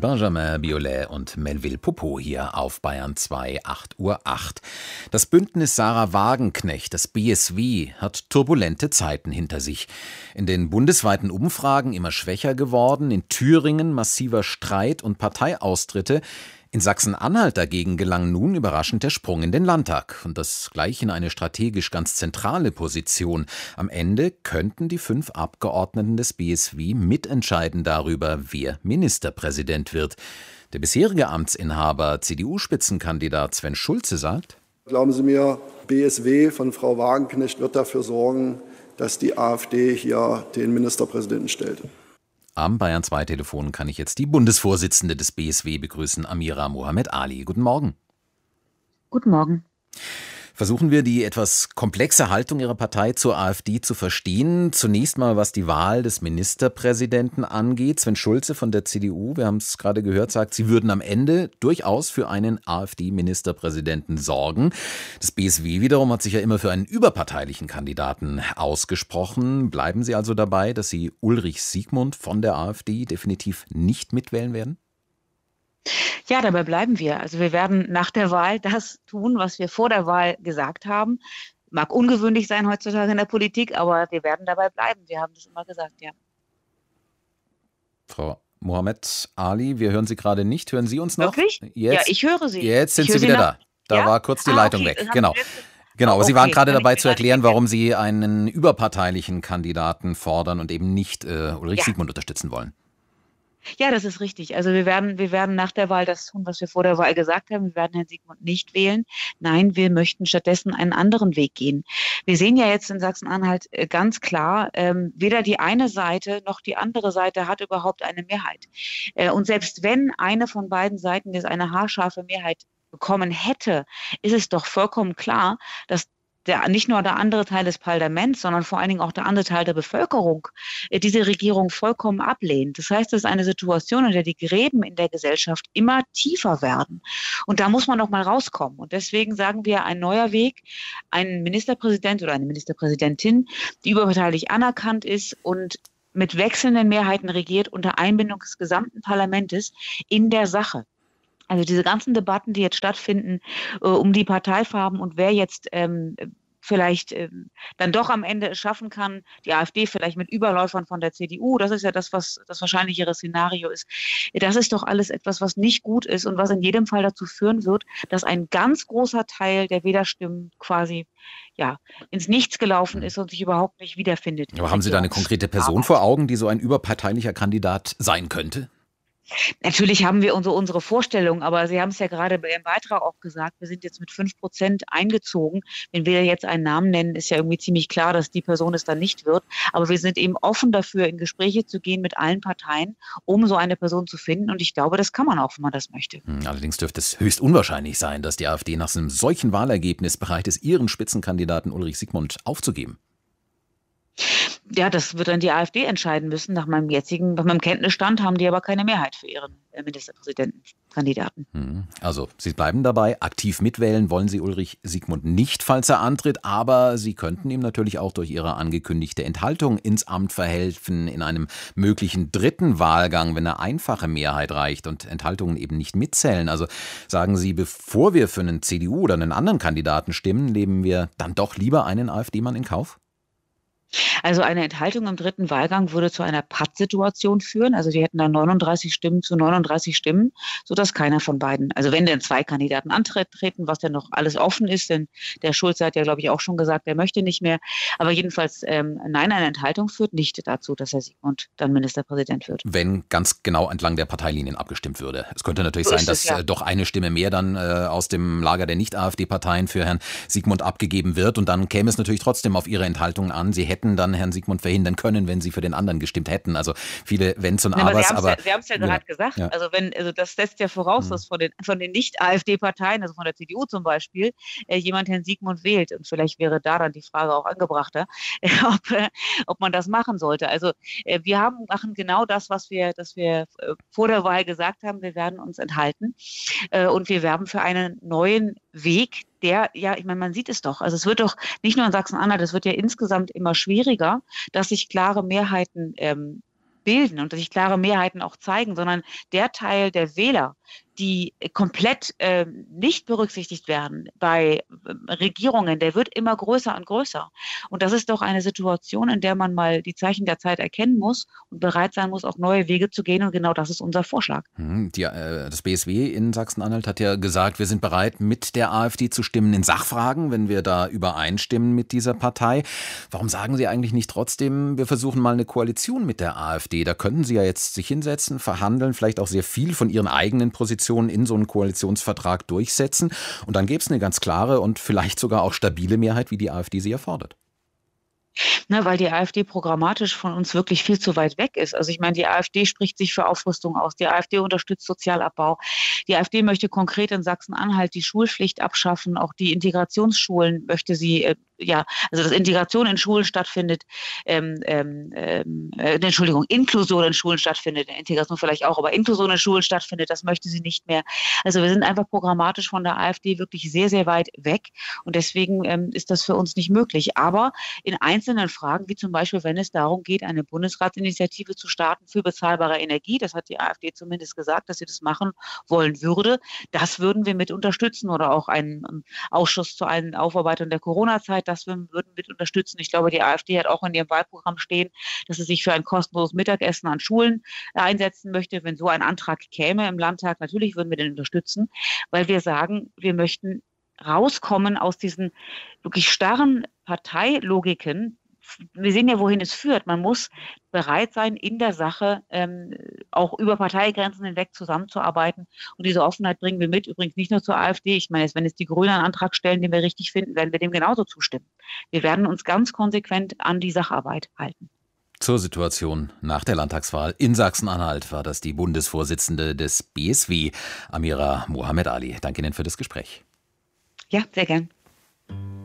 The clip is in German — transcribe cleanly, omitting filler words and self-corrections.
Benjamin Biolay und Melville Poupeau hier auf Bayern 2, 8:08 Uhr. Das Bündnis Sahra Wagenknecht, das BSW, hat turbulente Zeiten hinter sich. In den bundesweiten Umfragen immer schwächer geworden, in Thüringen massiver Streit und Parteiaustritte. In Sachsen-Anhalt dagegen gelang nun überraschend der Sprung in den Landtag. Und das gleich in eine strategisch ganz zentrale Position. Am Ende könnten die 5 Abgeordneten des BSW mitentscheiden darüber, wer Ministerpräsident wird. Der bisherige Amtsinhaber, CDU-Spitzenkandidat Sven Schulze, sagt: Glauben Sie mir, BSW von Frau Wagenknecht wird dafür sorgen, dass die AfD hier den Ministerpräsidenten stellt. Am Bayern 2 Telefon kann ich jetzt die Bundesvorsitzende des BSW begrüßen, Amira Mohamed Ali. Guten Morgen. Guten Morgen. Versuchen wir, die etwas komplexe Haltung Ihrer Partei zur AfD zu verstehen. Zunächst mal, was die Wahl des Ministerpräsidenten angeht. Sven Schulze von der CDU, wir haben es gerade gehört, sagt, Sie würden am Ende durchaus für einen AfD-Ministerpräsidenten sorgen. Das BSW wiederum hat sich ja immer für einen überparteilichen Kandidaten ausgesprochen. Bleiben Sie also dabei, dass Sie Ulrich Siegmund von der AfD definitiv nicht mitwählen werden? Ja, dabei bleiben wir. Also wir werden nach der Wahl das tun, was wir vor der Wahl gesagt haben. Mag ungewöhnlich sein heutzutage in der Politik, aber wir werden dabei bleiben. Wir haben das immer gesagt, ja. Frau Mohamed Ali, wir hören Sie gerade nicht. Hören Sie uns noch? Wirklich? Jetzt, ja, ich höre Sie. Jetzt sind Sie wieder da. Da war kurz die Leitung weg. Genau. Aber Sie waren gerade dabei zu erklären, warum Sie einen überparteilichen Kandidaten fordern und eben nicht Ulrich Siegmund unterstützen wollen. Ja, das ist richtig. Also wir werden nach der Wahl das tun, was wir vor der Wahl gesagt haben. Wir werden Herrn Siegmund nicht wählen. Nein, wir möchten stattdessen einen anderen Weg gehen. Wir sehen ja jetzt in Sachsen-Anhalt ganz klar, weder die eine Seite noch die andere Seite hat überhaupt eine Mehrheit. Und selbst wenn eine von beiden Seiten jetzt eine haarscharfe Mehrheit bekommen hätte, ist es doch vollkommen klar, dass nicht nur der andere Teil des Parlaments, sondern vor allen Dingen auch der andere Teil der Bevölkerung diese Regierung vollkommen ablehnt. Das heißt, es ist eine Situation, in der die Gräben in der Gesellschaft immer tiefer werden. Und da muss man noch mal rauskommen. Und deswegen sagen wir, ein neuer Weg, ein Ministerpräsident oder eine Ministerpräsidentin, die überparteilich anerkannt ist und mit wechselnden Mehrheiten regiert unter Einbindung des gesamten Parlaments in der Sache. Also diese ganzen Debatten, die jetzt stattfinden, um die Parteifarben und wer jetzt vielleicht dann doch am Ende es schaffen kann, die AfD vielleicht mit Überläufern von der CDU, das ist ja das, was das wahrscheinlichere Szenario ist. Das ist doch alles etwas, was nicht gut ist und was in jedem Fall dazu führen wird, dass ein ganz großer Teil der Wählerstimmen quasi ins Nichts gelaufen ist und sich überhaupt nicht wiederfindet. Aber haben Sie da eine konkrete Person vor Augen, die so ein überparteilicher Kandidat sein könnte? Natürlich haben wir unsere Vorstellung, aber Sie haben es ja gerade bei Ihrem Beitrag auch gesagt, wir sind jetzt mit 5% eingezogen. Wenn wir jetzt einen Namen nennen, ist ja irgendwie ziemlich klar, dass die Person es dann nicht wird. Aber wir sind eben offen dafür, in Gespräche zu gehen mit allen Parteien, um so eine Person zu finden. Und ich glaube, das kann man auch, wenn man das möchte. Allerdings dürfte es höchst unwahrscheinlich sein, dass die AfD nach einem solchen Wahlergebnis bereit ist, ihren Spitzenkandidaten Ulrich Siegmund aufzugeben. Ja, das wird dann die AfD entscheiden müssen. Nach meinem Kenntnisstand haben die aber keine Mehrheit für ihren Ministerpräsidentenkandidaten. Also, Sie bleiben dabei. Aktiv mitwählen wollen Sie Ulrich Siegmund nicht, falls er antritt. Aber Sie könnten ihm natürlich auch durch Ihre angekündigte Enthaltung ins Amt verhelfen in einem möglichen dritten Wahlgang, wenn eine einfache Mehrheit reicht und Enthaltungen eben nicht mitzählen. Also sagen Sie, bevor wir für einen CDU oder einen anderen Kandidaten stimmen, nehmen wir dann doch lieber einen AfD-Mann in Kauf? Also eine Enthaltung im dritten Wahlgang würde zu einer Pattsituation führen. Also wir hätten dann 39 Stimmen zu 39 Stimmen, sodass keiner von beiden, also wenn denn 2 Kandidaten antreten, was dann noch alles offen ist, denn der Schulze hat ja, glaube ich, auch schon gesagt, er möchte nicht mehr. Aber jedenfalls, nein, eine Enthaltung führt nicht dazu, dass Herr Siegmund dann Ministerpräsident wird. Wenn ganz genau entlang der Parteilinien abgestimmt würde. Es könnte natürlich sein, dass doch eine Stimme mehr dann aus dem Lager der Nicht-AfD-Parteien für Herrn Siegmund abgegeben wird. Und dann käme es natürlich trotzdem auf Ihre Enthaltungen an. Sie hätten dann Herrn Siegmund verhindern können, wenn Sie für den anderen gestimmt hätten. Also viele Wenns und Abers. Aber Sie haben es ja gerade gesagt. Ja. Also das setzt ja voraus, dass von den Nicht-AfD-Parteien, also von der CDU zum Beispiel, jemand Herrn Siegmund wählt. Und vielleicht wäre da dann die Frage auch angebrachter, ob man das machen sollte. Also wir machen genau das, was wir vor der Wahl gesagt haben. Wir werden uns enthalten und wir werben für einen neuen Weg, ich meine, man sieht es doch. Also es wird doch nicht nur in Sachsen-Anhalt, es wird ja insgesamt immer schwieriger, dass sich klare Mehrheiten bilden und sich klare Mehrheiten auch zeigen, sondern der Teil der Wähler, die komplett nicht berücksichtigt werden bei Regierungen, der wird immer größer und größer. Und das ist doch eine Situation, in der man mal die Zeichen der Zeit erkennen muss und bereit sein muss, auch neue Wege zu gehen. Und genau das ist unser Vorschlag. Das BSW in Sachsen-Anhalt hat ja gesagt, wir sind bereit, mit der AfD zu stimmen in Sachfragen, wenn wir da übereinstimmen mit dieser Partei. Warum sagen Sie eigentlich nicht trotzdem, wir versuchen mal eine Koalition mit der AfD? Da könnten Sie ja jetzt sich hinsetzen, verhandeln, vielleicht auch sehr viel von Ihren eigenen Positionen in so einen Koalitionsvertrag durchsetzen. Und dann gäbe es eine ganz klare und vielleicht sogar auch stabile Mehrheit, wie die AfD sie erfordert. Weil die AfD programmatisch von uns wirklich viel zu weit weg ist. Also ich meine, die AfD spricht sich für Aufrüstung aus. Die AfD unterstützt Sozialabbau. Die AfD möchte konkret in Sachsen-Anhalt die Schulpflicht abschaffen. Auch die Integrationsschulen möchte sie, also dass Integration in Schulen stattfindet, Inklusion in Schulen stattfindet, Integration vielleicht auch, aber Inklusion in Schulen stattfindet, das möchte sie nicht mehr. Also wir sind einfach programmatisch von der AfD wirklich sehr, sehr weit weg und deswegen ist das für uns nicht möglich. Aber in einzelnen Fragen, wie zum Beispiel, wenn es darum geht, eine Bundesratsinitiative zu starten für bezahlbare Energie, das hat die AfD zumindest gesagt, dass sie das machen wollen würde, das würden wir mit unterstützen oder auch einen Ausschuss zur Aufarbeitung der Corona-Zeit, das würden wir mit unterstützen. Ich glaube, die AfD hat auch in ihrem Wahlprogramm stehen, dass sie sich für ein kostenloses Mittagessen an Schulen einsetzen möchte. Wenn so ein Antrag käme im Landtag, natürlich würden wir den unterstützen, weil wir sagen, wir möchten rauskommen aus diesen wirklich starren Parteilogiken. Wir sehen ja, wohin es führt. Man muss bereit sein, in der Sache auch über Parteigrenzen hinweg zusammenzuarbeiten. Und diese Offenheit bringen wir mit. Übrigens nicht nur zur AfD. Ich meine, wenn jetzt die Grünen einen Antrag stellen, den wir richtig finden, werden wir dem genauso zustimmen. Wir werden uns ganz konsequent an die Sacharbeit halten. Zur Situation nach der Landtagswahl in Sachsen-Anhalt war das die Bundesvorsitzende des BSW, Amira Mohamed Ali. Danke Ihnen für das Gespräch. Ja, sehr gern.